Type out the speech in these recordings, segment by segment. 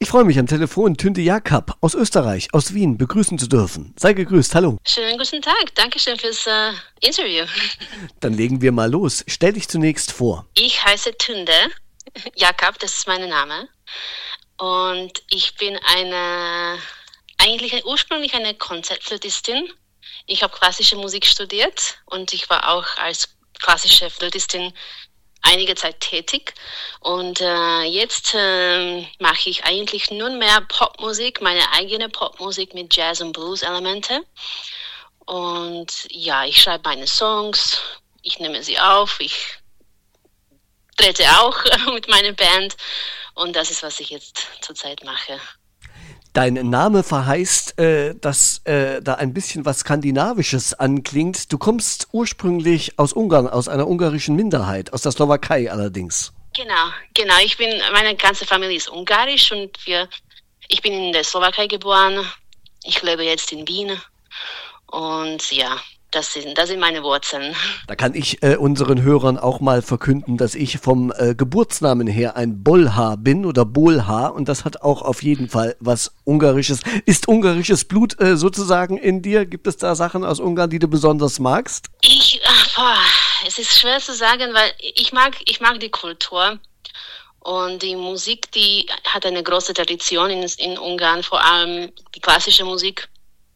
Ich freue mich am Telefon Tünde Jakab aus Österreich, aus Wien, begrüßen zu dürfen. Sei gegrüßt, hallo. Schönen guten Tag, Dankeschön fürs Interview. Dann legen wir mal los. Stell dich zunächst vor. Ich heiße Tünde Jakab, das ist mein Name. Und ich bin ursprünglich eine Konzertflötistin. Ich habe klassische Musik studiert und ich war auch als klassische Flötistin einige Zeit tätig. Und jetzt mache ich eigentlich nun mehr Popmusik, meine eigene Popmusik mit Jazz- und Blues-Elemente. Und ja, ich schreibe meine Songs, ich nehme sie auf, ich trete auch mit meiner Band. Und das ist, was ich jetzt zurzeit mache. Dein Name verheißt, dass da ein bisschen was Skandinavisches anklingt. Du kommst ursprünglich aus Ungarn, aus einer ungarischen Minderheit, aus der Slowakei allerdings. Genau. Meine ganze Familie ist ungarisch und ich bin in der Slowakei geboren. Ich lebe jetzt in Wien und ja, das sind meine Wurzeln. Da kann ich unseren Hörern auch mal verkünden, dass ich vom Geburtsnamen her ein Bolha bin oder Bolha und das hat auch auf jeden Fall was Ungarisches. Ist ungarisches Blut sozusagen in dir? Gibt es da Sachen aus Ungarn, die du besonders magst? Es ist schwer zu sagen, weil ich mag die Kultur und die Musik, die hat eine große Tradition in Ungarn, vor allem die klassische Musik.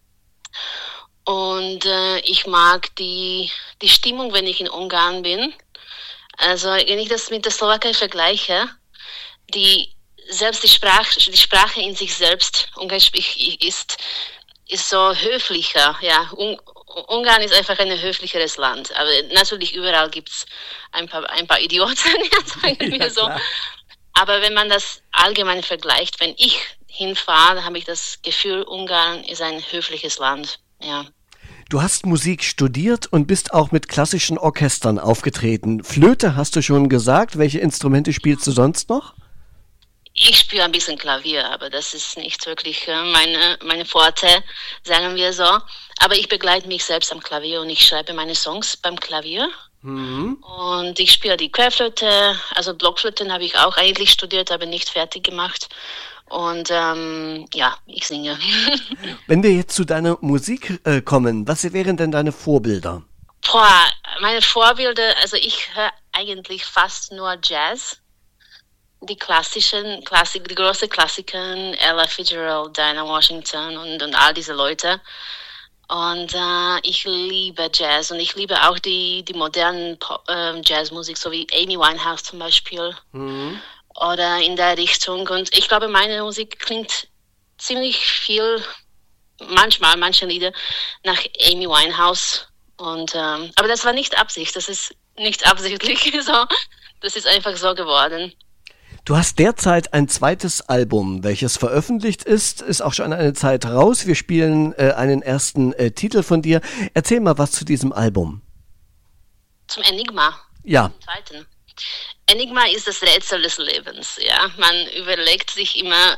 Und ich mag die Stimmung, wenn ich in Ungarn bin. Also wenn ich das mit der Slowakei vergleiche, die Sprache in sich selbst, Ungarisch ist so höflicher. Ja, Ungarn ist einfach ein höflicheres Land. Aber natürlich überall gibt's ein paar Idioten, sagen wir so. Klar. Aber wenn man das allgemein vergleicht, wenn ich hinfahre, dann habe ich das Gefühl, Ungarn ist ein höfliches Land. Ja. Du hast Musik studiert und bist auch mit klassischen Orchestern aufgetreten. Flöte hast du schon gesagt. Welche Instrumente spielst du sonst noch? Ich spiele ein bisschen Klavier, aber das ist nicht wirklich meine Forte, sagen wir so. Aber ich begleite mich selbst am Klavier und ich schreibe meine Songs beim Klavier. Mhm. Und ich spiele die Querflöte, also Blockflöten habe ich auch eigentlich studiert, aber nicht fertig gemacht. Und ich singe. Wenn wir jetzt zu deiner Musik kommen, was wären denn deine Vorbilder? Meine Vorbilder, also ich höre eigentlich fast nur Jazz. Die die großen Klassiker, Ella Fitzgerald, Dinah Washington und all diese Leute. Und ich liebe Jazz und ich liebe auch die modernen Jazzmusik, so wie Amy Winehouse zum Beispiel. Mhm. Oder in der Richtung. Und ich glaube, meine Musik klingt ziemlich viel, manche Lieder, nach Amy Winehouse. Und, aber das war nicht Absicht, das ist nicht absichtlich so. Das ist einfach so geworden. Du hast derzeit ein zweites Album, welches veröffentlicht ist auch schon eine Zeit raus. Wir spielen einen ersten Titel von dir. Erzähl mal was zu diesem Album. Zum Enigma? Ja. Zum zweiten. Enigma ist das Rätsel des Lebens. Ja, man überlegt sich immer,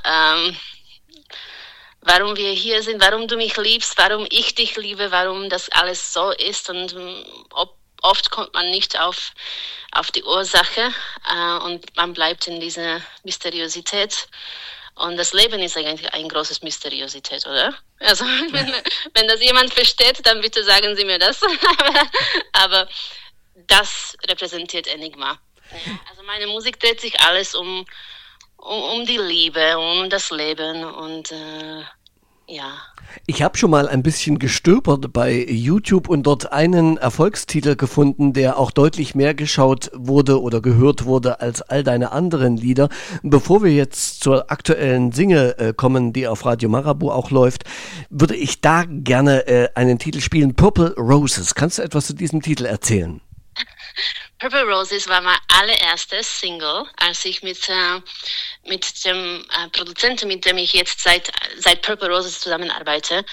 warum wir hier sind, warum du mich liebst, warum ich dich liebe, warum das alles so ist und oft kommt man nicht auf die Ursache und man bleibt in dieser Mysteriosität. Und das Leben ist eigentlich ein großes Mysteriosität, oder? Also wenn das jemand versteht, dann bitte sagen Sie mir das. Aber das repräsentiert Enigma. Also meine Musik dreht sich alles um die Liebe, um das Leben und ja. Ich habe schon mal ein bisschen gestöbert bei YouTube und dort einen Erfolgstitel gefunden, der auch deutlich mehr geschaut wurde oder gehört wurde als all deine anderen Lieder. Bevor wir jetzt zur aktuellen Single kommen, die auf Radio Marabu auch läuft, würde ich da gerne einen Titel spielen, Purple Roses. Kannst du etwas zu diesem Titel erzählen? Purple Roses war mein allererstes Single, als ich mit dem Produzenten, mit dem ich jetzt seit Purple Roses zusammenarbeite,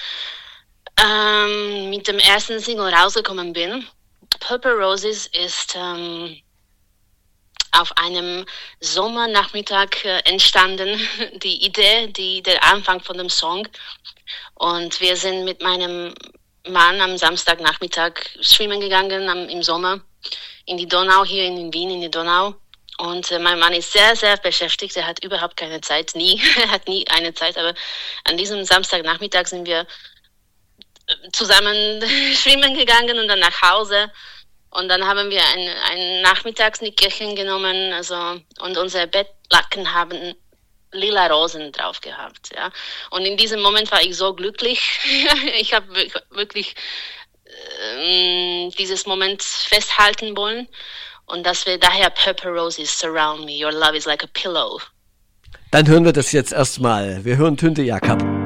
mit dem ersten Single rausgekommen bin. Purple Roses ist auf einem Sommernachmittag entstanden, die Idee, der Anfang von dem Song. Und wir sind mit meinem Mann am Samstagnachmittag schwimmen gegangen im Sommer in die Donau, hier in Wien in die Donau. Und mein Mann ist sehr, sehr beschäftigt. Er hat überhaupt keine Zeit, nie. Er hat nie eine Zeit. Aber an diesem Samstagnachmittag sind wir zusammen schwimmen gegangen und dann nach Hause. Und dann haben wir ein Nachmittagsnickerchen genommen. Und unsere Bettlaken haben lila Rosen drauf gehabt. Ja. Und in diesem Moment war ich so glücklich. Ich habe wirklich dieses Moment festhalten wollen. Und dass wir daher Purple Roses surround me, your love is like a pillow. Dann hören wir das jetzt erstmal. Wir hören Tünte Jakob.